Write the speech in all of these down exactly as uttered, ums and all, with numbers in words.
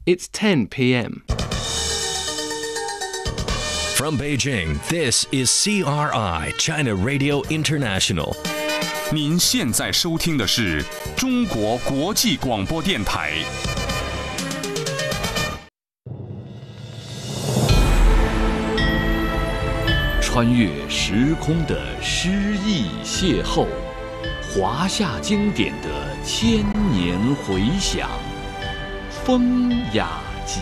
It's ten p.m. From Beijing, this is C R I, China Radio International. 您现在收听的是中国国际广播电台。 穿越时空的诗意邂逅，华夏经典的千年回响，风雅集。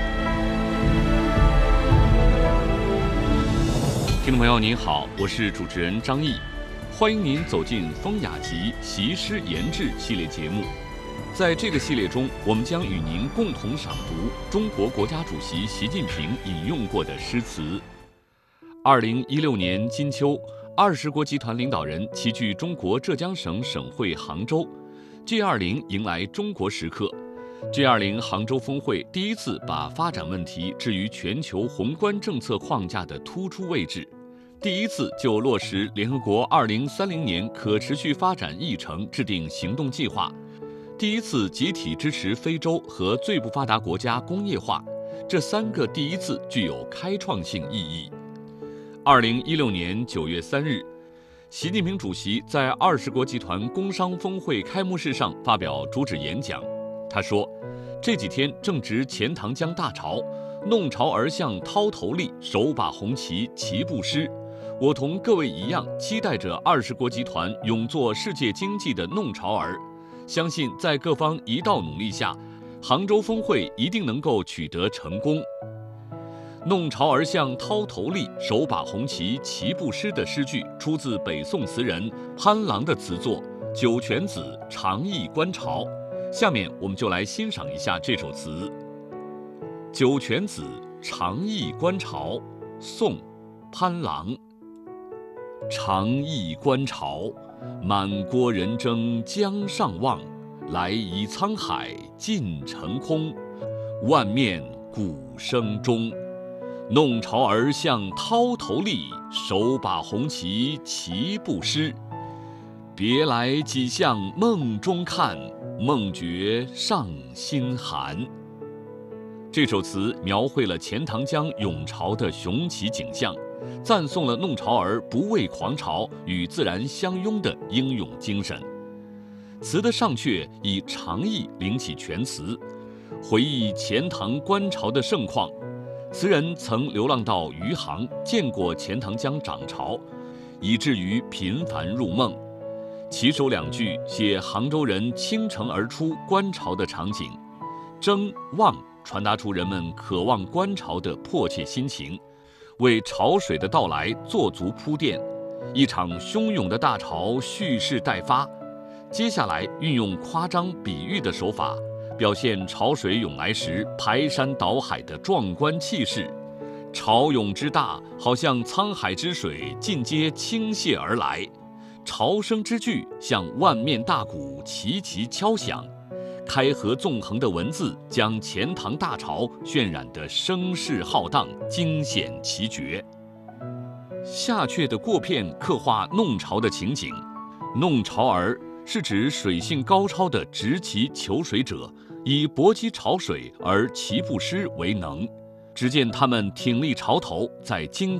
听众朋友您好，我是主持人张毅，欢迎您走进风雅集习诗研制系列节目。在这个系列中，我们将与您共同赏读中国国家主席习近平引用过的诗词。二零一六年金秋，二十国集团领导人齐聚中国浙江省省会杭州 ，G 二十 迎来中国时刻。G 二十 杭州峰会第一次把发展问题置于全球宏观政策框架的突出位置，第一次就落实联合国二零三零年可持续发展议程制定行动计划，第一次集体支持非洲和最不发达国家工业化，这三个第一次具有开创性意义。二零一六年九月三日，习近平主席在二十国集团工商峰会开幕式上发表主旨演讲。他说，这几天正值钱塘江大潮，弄潮儿向涛头立，手把红旗旗不湿。我同各位一样，期待着二十国集团勇做世界经济的弄潮儿，相信在各方一道努力下，杭州峰会一定能够取得成功。弄潮儿向涛头立，手把红旗旗不湿的诗句出自北宋词人潘郎的词作《酒泉子·长忆观潮》。下面我们就来欣赏一下这首词。《酒泉子·长忆观潮》，宋·潘郎。长忆观潮，满郭人争江上望，来移沧海尽成空，万面鼓声中。弄潮儿向涛头立，手把红旗旗不湿。别来几向梦中看，梦觉上心寒。这首词描绘了钱塘江涌潮的雄奇景象，赞颂了弄潮儿不畏狂潮与自然相拥的英勇精神。词的上阙以长忆领起全词，回忆钱塘观潮的盛况。词人曾流浪到余杭，见过钱塘江涨潮，以至于频繁入梦。起首两句写杭州人倾城而出观潮的场景，争望传达出人们渴望观潮的迫切心情，为潮水的到来做足铺垫。一场汹涌的大潮蓄势待发，接下来运用夸张比喻的手法，表现潮水涌来时排山倒海的壮观气势。潮涌之大，好像沧海之水尽皆倾泻而来。潮声之巨，像万面大鼓齐齐敲响，开合纵横的文字将钱塘大潮渲染得声势浩荡，惊险奇绝。下阙的过片刻画弄潮的情景，弄潮儿是指水性高超的执旗求水者，以搏击潮水而旗不湿为能。只见他们挺立潮头，在惊